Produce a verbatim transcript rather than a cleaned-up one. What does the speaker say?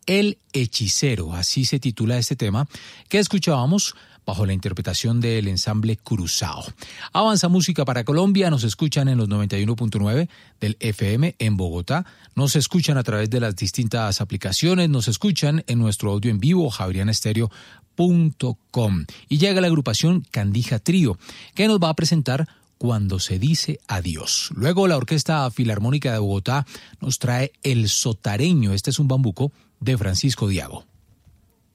El Hechicero, así se titula este tema que escuchábamos bajo la interpretación del ensamble Cruzao. Avanza Música para Colombia, nos escuchan en los noventa y uno punto nueve del F M en Bogotá, nos escuchan a través de las distintas aplicaciones, nos escuchan en nuestro audio en vivo, javeriana estéreo punto com. Y llega la agrupación Candija Trío, que nos va a presentar Cuando se dice adiós. Luego la Orquesta Filarmónica de Bogotá nos trae El Sotareño, este es un bambuco de Francisco Diago.